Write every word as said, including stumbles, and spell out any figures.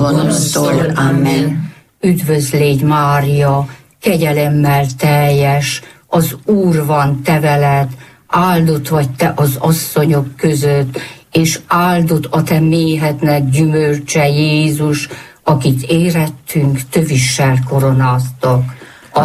gonosztól. Amen. Üdvözl légy, Mária, kegyelemmel teljes, az Úr van te veled, áldott vagy te az asszonyok között, és áldott a te méhednek gyümölcse, Jézus, akit érettünk tövissel koronáztak.